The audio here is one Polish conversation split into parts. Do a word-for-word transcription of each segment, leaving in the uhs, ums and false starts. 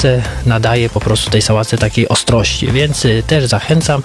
sałatce nadaje po prostu tej sałatce takiej ostrości, więc też zachęcam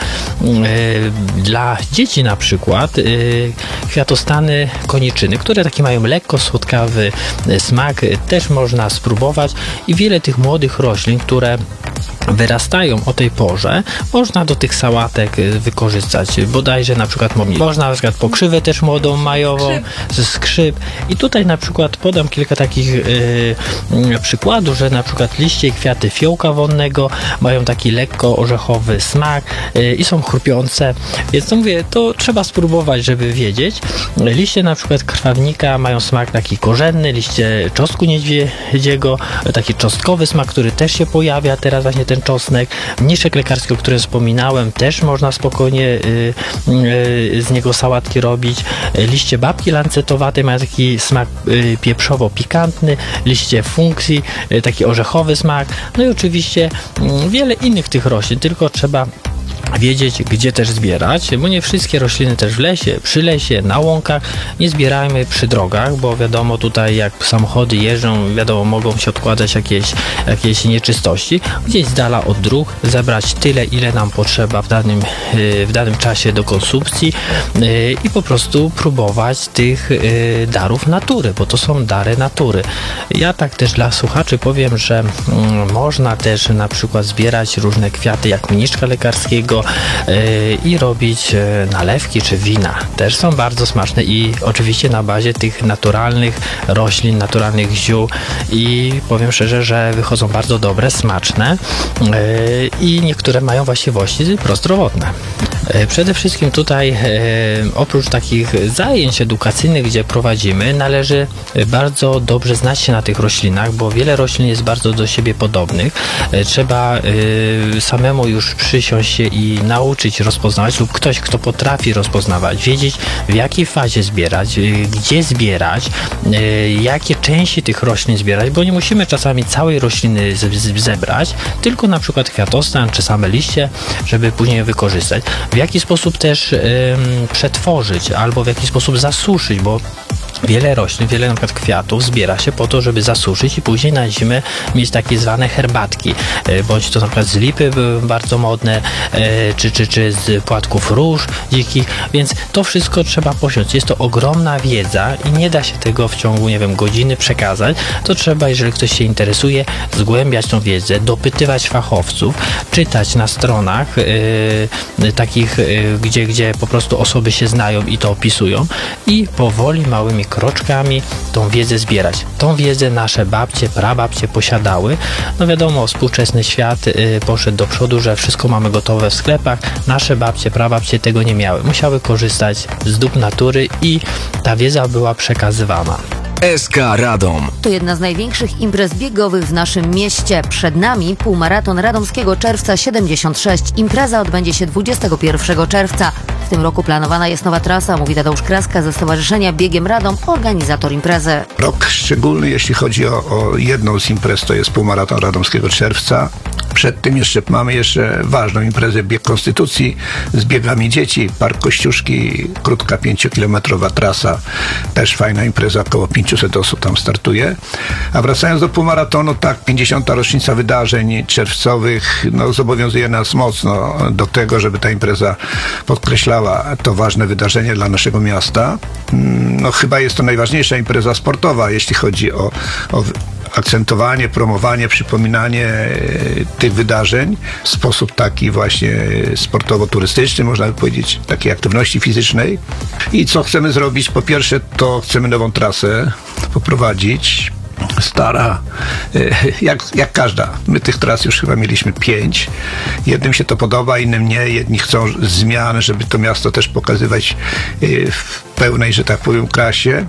dla dzieci na przykład kwiatostany koniczyny, które taki mają lekko słodkawy smak, też można spróbować i wiele tych młodych roślin, które wyrastają o tej porze, można do tych sałatek wykorzystać, bodajże na przykład można na przykład pokrzywę też młodą majową, skrzyp. skrzyp i tutaj na przykład podam kilka takich yy, przykładów, że na przykład liście i kwiaty fiołka wonnego mają taki lekko orzechowy smak yy, i są chrupiące, więc to mówię, to trzeba spróbować, żeby wiedzieć. Liście na przykład krwawnika mają smak taki korzenny, liście czosnku niedźwiedziego, taki czosnkowy smak, który też się pojawia, teraz właśnie ten czosnek. Mniszek lekarski, o którym wspominałem, też można spokojnie y, y, z niego sałatki robić. Liście babki lancetowatej mają taki smak y, pieprzowo-pikantny, liście funkcji, y, taki orzechowy smak. No i oczywiście y, wiele innych tych roślin, tylko trzeba wiedzieć, gdzie też zbierać, bo nie wszystkie rośliny też w lesie, przy lesie, na łąkach nie zbierajmy przy drogach, bo wiadomo tutaj jak samochody jeżdżą, wiadomo mogą się odkładać jakieś, jakieś nieczystości, gdzieś z dala od dróg, zebrać tyle, ile nam potrzeba w danym, w danym czasie do konsumpcji i po prostu próbować tych darów natury, bo to są dary natury. Ja tak też dla słuchaczy powiem, że można też na przykład zbierać różne kwiaty jak mniszka lekarskiego i robić nalewki czy wina. Też są bardzo smaczne i oczywiście na bazie tych naturalnych roślin, naturalnych ziół i powiem szczerze, że wychodzą bardzo dobre, smaczne i niektóre mają właściwości prozdrowotne. Przede wszystkim tutaj oprócz takich zajęć edukacyjnych, gdzie prowadzimy, należy bardzo dobrze znać się na tych roślinach, bo wiele roślin jest bardzo do siebie podobnych. Trzeba samemu już przysiąść się i nauczyć rozpoznawać lub ktoś, kto potrafi rozpoznawać, wiedzieć w jakiej fazie zbierać, gdzie zbierać, jakie części tych roślin zbierać, bo nie musimy czasami całej rośliny zebrać, tylko na przykład kwiatostan czy same liście, żeby później je wykorzystać. W jaki sposób też ym, przetworzyć albo w jaki sposób zasuszyć, bo wiele roślin, wiele na przykład kwiatów zbiera się po to, żeby zasuszyć i później na zimę mieć takie zwane herbatki, bądź to na przykład z lipy były bardzo modne, czy, czy, czy z płatków róż dzikich, więc to wszystko trzeba posiąść. Jest to ogromna wiedza i nie da się tego w ciągu, nie wiem, godziny przekazać. To trzeba, jeżeli ktoś się interesuje, zgłębiać tą wiedzę, dopytywać fachowców, czytać na stronach yy, takich, yy, gdzie, gdzie po prostu osoby się znają i to opisują i powoli, małymi kroczkami tą wiedzę zbierać. Tą wiedzę nasze babcie, prababcie posiadały. No wiadomo, współczesny świat y, poszedł do przodu, że wszystko mamy gotowe w sklepach. Nasze babcie, prababcie tego nie miały. Musiały korzystać z dóbr natury i ta wiedza była przekazywana. S K Radom. To jedna z największych imprez biegowych w naszym mieście. Przed nami półmaraton Radomskiego Czerwca siedemdziesiąt sześć. Impreza odbędzie się dwudziestego pierwszego czerwca. W tym roku planowana jest nowa trasa, mówi Tadeusz Kraska ze Stowarzyszenia Biegiem Radom, organizator imprezy. Rok szczególny, jeśli chodzi o, o jedną z imprez, to jest półmaraton Radomskiego Czerwca. Przed tym jeszcze mamy jeszcze ważną imprezę Bieg Konstytucji z biegami dzieci, Park Kościuszki, krótka pięciokilometrowa trasa, też fajna impreza, około pięćset osób tam startuje. A wracając do półmaratonu, tak, pięćdziesiąta rocznica wydarzeń czerwcowych, no, zobowiązuje nas mocno do tego, żeby ta impreza podkreślała to ważne wydarzenie dla naszego miasta. No, chyba jest to najważniejsza impreza sportowa, jeśli chodzi o, o akcentowanie, promowanie, przypominanie tych wydarzeń w sposób taki właśnie sportowo-turystyczny, można by powiedzieć, takiej aktywności fizycznej. I co chcemy zrobić? Po pierwsze, to chcemy nową trasę poprowadzić. Stara, jak, jak każda. My tych tras już chyba mieliśmy pięć. Jednym się to podoba, innym nie. Jedni chcą zmian, żeby to miasto też pokazywać w pełnej, że tak powiem, krasie.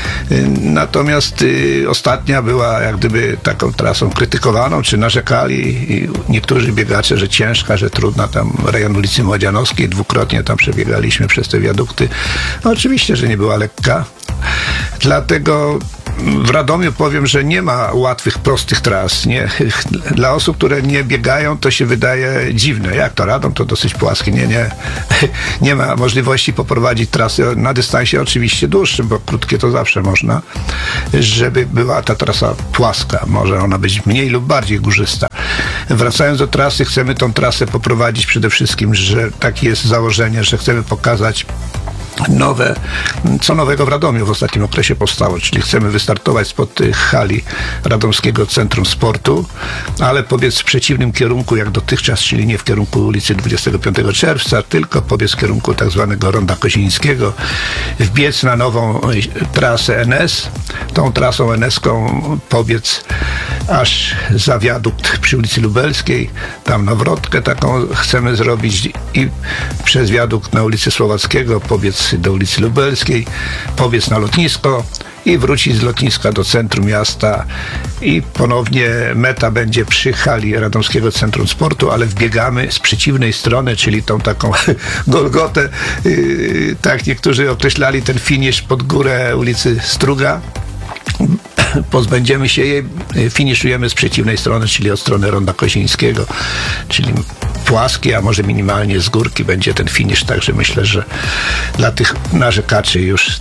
Natomiast ostatnia była jak gdyby taką trasą krytykowaną, czy narzekali niektórzy biegacze, że ciężka, że trudna. Tam rejon ulicy Młodzianowskiej, dwukrotnie tam przebiegaliśmy przez te wiadukty. No oczywiście, że nie była lekka. Dlatego w Radomiu powiem, że nie ma łatwych, prostych tras. Nie? Dla osób, które nie biegają, to się wydaje dziwne. Jak to Radom? To dosyć płaskie. Nie, nie. Nie ma możliwości poprowadzić trasy na dystansie oczywiście dłuższym, bo krótkie to zawsze można, żeby była ta trasa płaska. Może ona być mniej lub bardziej górzysta. Wracając do trasy, chcemy tą trasę poprowadzić przede wszystkim, że takie jest założenie, że chcemy pokazać nowe, co nowego w Radomiu w ostatnim okresie powstało, czyli chcemy wystartować spod tych hali Radomskiego Centrum Sportu, ale pobiec w przeciwnym kierunku jak dotychczas, czyli nie w kierunku ulicy dwudziestego piątego czerwca, tylko pobiec w kierunku tak zwanego Ronda Kozińskiego, wbiec na nową trasę N S, tą trasą N S-ką pobiec aż za wiadukt przy ulicy Lubelskiej, tam nawrotkę taką chcemy zrobić i przez wiadukt na ulicy Słowackiego pobiec do ulicy Lubelskiej, pobiec na lotnisko i wrócić z lotniska do centrum miasta i ponownie meta będzie przy hali Radomskiego Centrum Sportu, ale wbiegamy z przeciwnej strony, czyli tą taką Golgotę, yy, tak niektórzy określali ten finisz pod górę ulicy Struga. Pozbędziemy się jej, finiszujemy z przeciwnej strony, czyli od strony Ronda Kozińskiego, czyli płaskie, a może minimalnie z górki będzie ten finisz, także myślę, że dla tych narzekaczy już